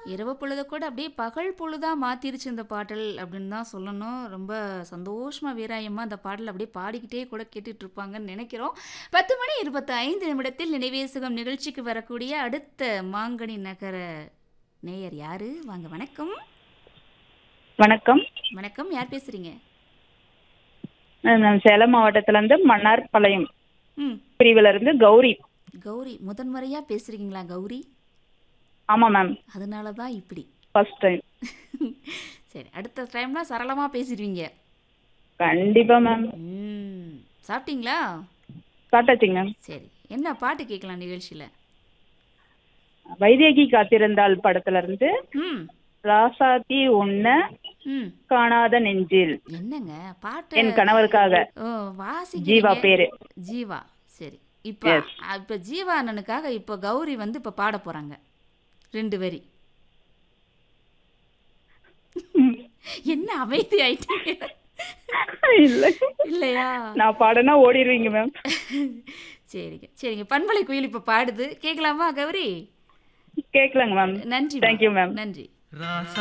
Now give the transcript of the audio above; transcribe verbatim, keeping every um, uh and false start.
இரவு பொழுத கூட அப்படியே பகல் பொழுதா மாத்திருச்சு இந்த பாடல் அப்படின்னு தான் சொல்லணும். ரொம்ப சந்தோஷமா வீராயமா அந்த பாடல் அப்படியே பாடிக்கிட்டே கூட கேட்டுட்டு இருப்பாங்கன்னு நினைக்கிறோம். பத்து மணி இருபத்தி ஐந்து நிமிடத்தில் நினைவே சுகம் நிகழ்ச்சிக்கு வரக்கூடிய அடுத்த மாங்கனி நகர நேயர் யாரு? வாங்க வணக்கம். வணக்கம். வணக்கம். யார் பேசுறீங்க? நான் சேலம் மாவட்டத்துல இருந்து மன்னார்பாளையம் ம். பிரிவுல இருந்து கௌரி. கௌரி முதன்முறையா பேசுறீங்களா கௌரி? ஆமா மேம். அதனால தான் இப்படி. First time. சரி, அடுத்த டைம்னா சரளமா பேசிடுவீங்க. கண்டிப்பா மேம். ம். சாப்பிட்டீங்களா? சாப்பிட்டாச்சுங்க மேம். சரி, என்ன பாட்டு கேட்கலாம் நிகழ்ச்சியில? வைதேகி காத்திருந்தாள் படத்துல இருந்து ம். ராசாத்தி உன்ன ம். காணாத நெஞ்சில் என்னங்க பாட்டு? என் கணவருக்காக. ஓ, ஜீவா வாசிக்கிறீங்க. பேரு. ஜீவா. சரி, இப்ப Yes. இப்ப ஜீவா அண்ணனுக்காக இப்ப கௌரி வந்து இப்ப பாட போறாங்க ரெண்டு வரி. என்ன அமைதி ஆயிட்டீங்க? இல்ல இல்லையா? நான் பாடனா ஓடிடுவீங்க மேம். சரிங்க சரிங்க, பண்பலை குயில் இப்ப பாடுது, கேட்கலாமா கௌரி? கேட்கலாங்க மேம். நன்றி. Thank you ma'am. நன்றி.